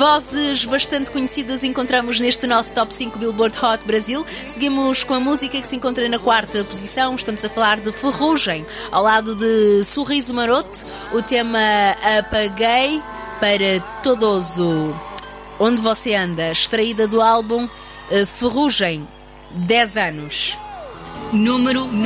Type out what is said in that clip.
Vozes bastante conhecidas encontramos neste nosso Top 5 Billboard Hot Brasil. Seguimos com a música que se encontra na 4ª posição. Estamos a falar de Ferrugem, ao lado de Sorriso Maroto, o tema Apaguei para Todos, Onde Você Anda, extraída do álbum Ferrugem, 10 anos. Número